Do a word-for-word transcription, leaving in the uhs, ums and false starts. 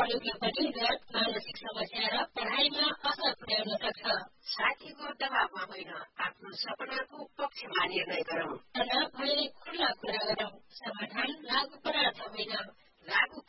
पढेको पनि गलत मानसिक समस्या र पढाइमा असर पुर्याउन सक्छ। साथीको दबावमा होइन आफ्नो सपनाको पक्षमा निर्णय गरौँ। तर मैले खुल्ला कुरा